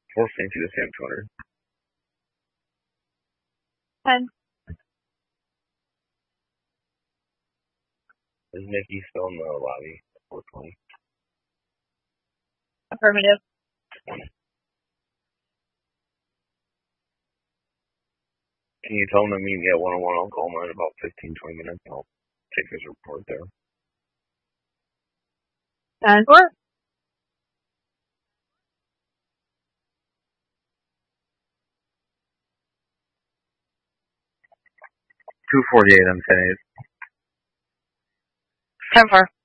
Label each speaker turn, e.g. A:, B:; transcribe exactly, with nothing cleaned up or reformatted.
A: four fancy to Sam two hundred.
B: ten.
A: Is Nikki still in the lobby? four twenty.
B: Affirmative.
A: Can you tell him to meet me at one oh one Oklahoma in about fifteen, twenty minutes? I'll take his report there.
B: ten four.
A: two forty-eight on ten eight.
B: ten four.